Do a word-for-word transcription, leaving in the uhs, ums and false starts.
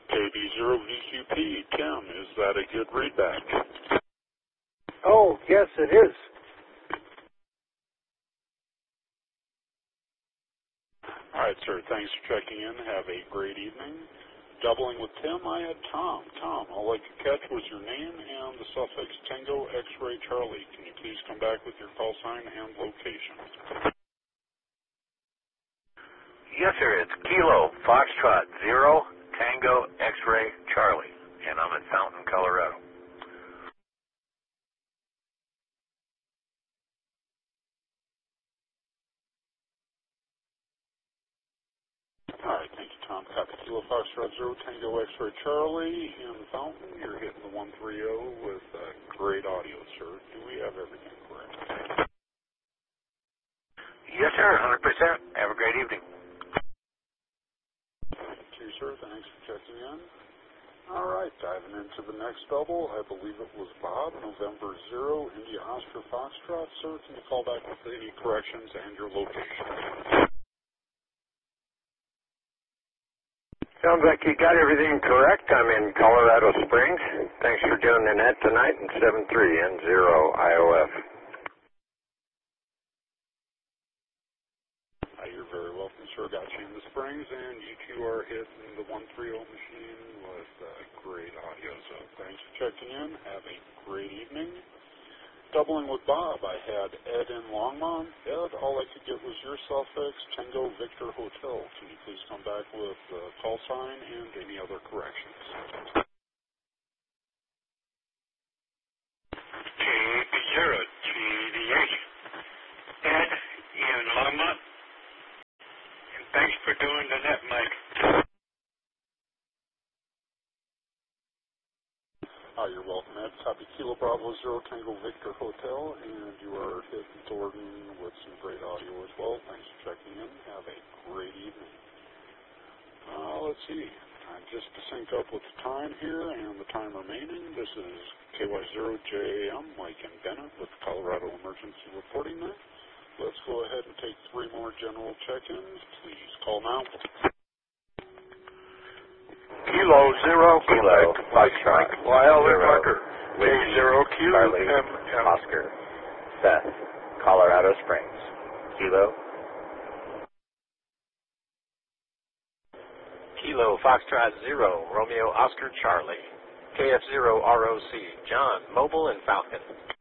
K B zero V Q P, Tim, is that a good readback? Oh, yes, it is. All right, sir. Thanks for checking in. Have a great evening. Doubling with Tim, I had Tom. Tom, all I could catch was your name and the suffix Tango X-Ray Charlie. Can you please come back with your call sign and location? Yes, sir. It's Kilo Foxtrot Zero Tango X-Ray Charlie, and I'm in Fountain, Colorado. All right, thank you, Tom. Copy Kilo Foxtrot Zero Tango X-Ray Charlie in Fountain. You're hitting the one three zero with uh, great audio, sir. Do we have everything correct? Yes, sir. one hundred percent. Have a great evening. Thank you, sir. Thanks for checking in. All right, diving into the next double. I believe it was Bob, November zero, India Oscar Foxtrot. Sir, can you call back with any corrections and your location? Sounds like you got everything correct. I'm in Colorado Springs. Thanks for tuning in tonight in seven three N zero I O F. Uh, you're very welcome, sir. Got you in the Springs, and you two are hitting the one three zero machine with uh, great audio. So thanks for checking in. Have a great evening. Doubling with Bob, I had Ed in Longmont. Ed, all I could get was your suffix, Tango Victor Hotel. Can you please come back with the call sign and any other corrections? K B zero G D H. Ed in Longmont. And thanks for doing the net mic. Uh, you're welcome, Ed. Copy Kilo Bravo Zero Tango Victor Hotel, and you are hitting Thornton with some great audio as well. Thanks for checking in. Have a great evening. Uh, let's see. Uh, just to sync up with the time here and the time remaining, this is K Y zero J A M, Mike and Bennett with Colorado Emergency Reporting Net. Let's go ahead and take three more general check-ins. Please call now. Kilo Zero Kilo Foxtrot Lyle Zero Parker. K Zero Q Charlie M M. Oscar Seth, Colorado Springs. Kilo Kilo Foxtrot Zero Romeo Oscar Charlie. K F zero R O C John Mobile and Falcon.